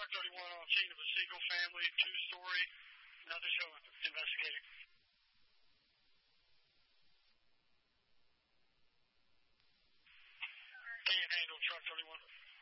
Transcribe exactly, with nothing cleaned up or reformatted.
Truck thirty-one on scene of a Siegel family, two-story. Nothing showing. Investigating. Can you handle Truck thirty-one?